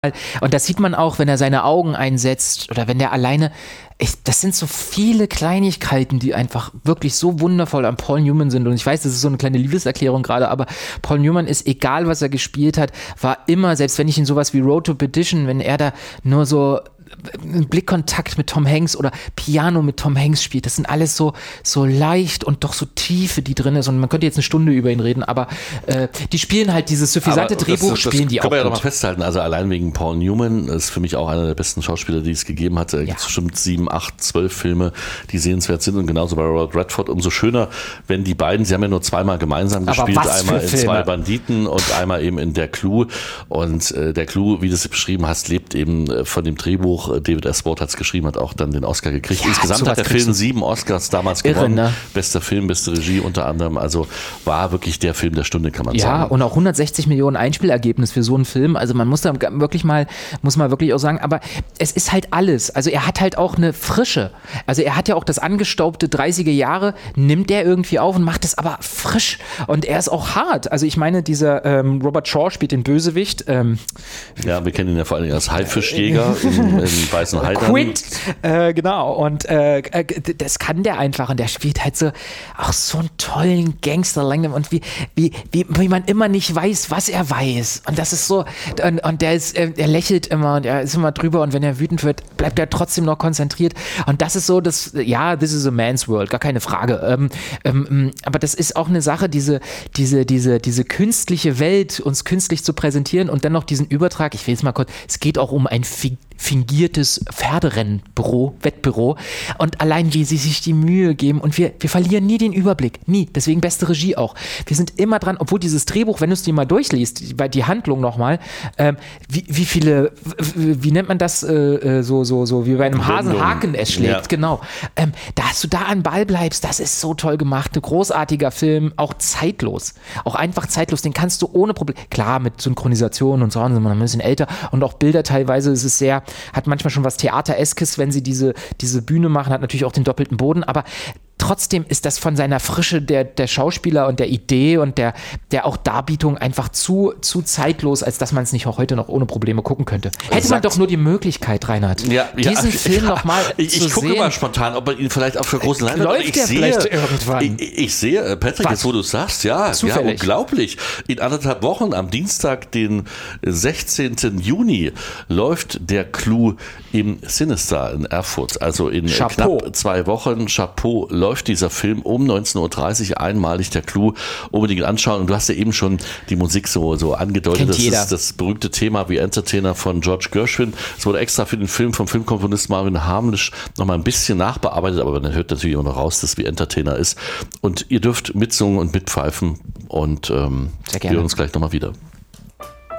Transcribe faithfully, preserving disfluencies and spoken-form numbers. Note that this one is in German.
Und das sieht man auch, wenn er seine Augen einsetzt oder wenn der alleine, ich, das sind so viele Kleinigkeiten, die einfach wirklich so wundervoll an Paul Newman sind. Und ich weiß, das ist so eine kleine Liebeserklärung gerade, aber Paul Newman ist, egal was er gespielt hat, war immer, selbst wenn ich in sowas wie Road to Perdition, wenn er da nur so einen Blickkontakt mit Tom Hanks oder Piano mit Tom Hanks spielt, das sind alles so, so leicht und doch so Tiefe, die drin ist. Und man könnte jetzt eine Stunde über ihn reden, aber äh, die spielen halt dieses suffisante aber Drehbuch, das, das, spielen die das auch kann man ja gut. doch mal festhalten, also allein wegen Paul Newman ist für mich auch einer der besten Schauspieler, die es gegeben hat. Es gibt Ja. bestimmt sieben, acht, zwölf Filme, die sehenswert sind und genauso bei Robert Redford. Umso schöner, wenn die beiden, sie haben ja nur zweimal gemeinsam Aber gespielt, was für einmal in Filme. Zwei Banditen und einmal eben in Der Clou. Und äh, Der Clou, wie du es beschrieben hast, lebt eben äh, von dem Drehbuch. David S. Ward hat es geschrieben, hat auch dann den Oscar gekriegt. Ja, Insgesamt sowas hat der kriegst Film du. sieben Oscars damals Irre, gewonnen. ne? Bester Film, beste Regie unter anderem. Also war wirklich der Film der Stunde, kann man Ja, sagen. und auch hundertsechzig Millionen Einspielergebnis für so einen Film. Also man muss da wirklich mal, muss man wirklich auch sagen, aber es ist halt alles. Also er hat halt auch eine Frische. Also er hat ja auch das angestaubte dreißiger Jahre, nimmt er irgendwie auf und macht es aber frisch. Und er ist auch hart. Also ich meine, dieser ähm, Robert Shaw spielt den Bösewicht. Ähm, Ja, wir kennen ihn ja vor allem als Haifischjäger in, in Weißen Heidern. Quint, äh, genau. Und äh, äh, das kann der einfach. Und der spielt halt so auch so einen tollen Gangster langsam und wie, wie, wie, wie man immer nicht weiß, was er weiß. Und das ist so, und, und der ist, er lächelt immer und er ist immer drüber und wenn er wütend wird, bleibt er trotzdem noch konzentriert. Und das ist so, das, ja, this is a man's world, gar keine Frage. Ähm, ähm, aber das ist auch eine Sache, diese, diese, diese, diese künstliche Welt uns künstlich zu präsentieren und dann noch diesen Übertrag. Ich will jetzt mal kurz, es geht auch um ein Fi- fingiertes Pferderennbüro, Wettbüro und allein wie sie sich die Mühe geben und wir, wir verlieren nie den Überblick, nie, deswegen beste Regie auch. Wir sind immer dran, obwohl dieses Drehbuch, wenn du es dir mal durchliest, die, die Handlung nochmal, ähm, wie, wie viele, wie, wie nennt man das, äh, so, so, so, wie bei einem Hasen Haken es schlägt, Ja. genau. Ähm, dass du da an Ball bleibst, das ist so toll gemacht, ein großartiger Film, auch zeitlos, auch einfach zeitlos, den kannst du ohne Problem, klar, mit Synchronisation und so, sind wir ein bisschen älter und auch Bilder teilweise ist es sehr, hat manchmal schon was Theatereskes, wenn sie diese, diese Bühne machen, hat natürlich auch den doppelten Boden, aber trotzdem ist das von seiner Frische der, der Schauspieler und der Idee und der, der auch Darbietung einfach zu, zu zeitlos, als dass man es nicht auch heute noch ohne Probleme gucken könnte. Hätte man doch nur die Möglichkeit, Reinhard, Ja, ja, diesen Film ja, nochmal ich, zu ich gucke sehen. mal spontan, ob man ihn vielleicht auf der großen Leinwand Läuft ich der sehe, vielleicht irgendwann? Ich, ich sehe, äh, Patrick, Was? jetzt wo du es sagst, ja, ja, Zufällig. unglaublich. In anderthalb Wochen, am Dienstag, den sechzehnten Juni, läuft Der Clou im Sinister in Erfurt. Also in Chapeau. knapp zwei Wochen, Chapeau, läuft dieser Film um neunzehn Uhr dreißig, einmalig Der Clou, unbedingt anschauen. Und du hast ja eben schon die Musik so, so angedeutet. Kennt das jeder. ist das berühmte Thema wie Entertainer von George Gershwin. Es wurde extra für den Film vom Filmkomponist Marvin Hamlisch nochmal ein bisschen nachbearbeitet, aber man hört natürlich immer noch raus, dass es wie Entertainer ist. Und ihr dürft mitsungen und mitpfeifen und ähm, Sehr wir gerne. hören uns gleich nochmal wieder.